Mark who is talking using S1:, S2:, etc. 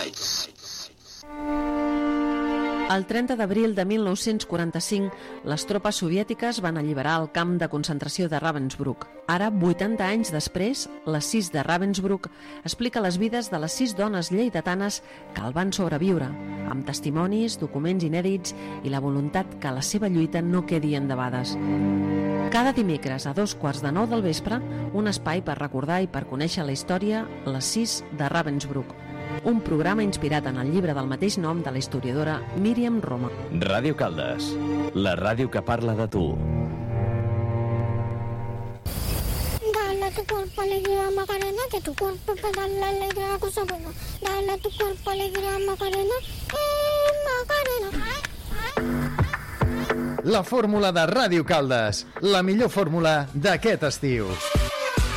S1: El 30 d'abril de 1945, les tropes soviètiques van alliberar el camp de concentració de Ravensbrück. Ara, 80 anys després, la CIS de Ravensbrück explica les vides de les 6 dones lleidatanes que el van sobreviure, amb testimonis, documents inèdits i la voluntat que la seva lluita no quedi en debades. Cada dimecres a 8:45 del vespre, un espai per recordar i per conèixer la història, les 6 de Ravensbrück. Un programa inspirat en el llibre del mateix nom de la historiadora Míriam Roma.
S2: Ràdio Caldes, la ràdio que parla de tu.
S3: Dale a tu cuerpo alegría Macarena, que tu cuerpo para darle alegría a cosa buena. Dale a tu cuerpo alegría Macarena, Macarena.
S4: La fórmula de Ràdio Caldes, la millor fórmula d'aquest estiu.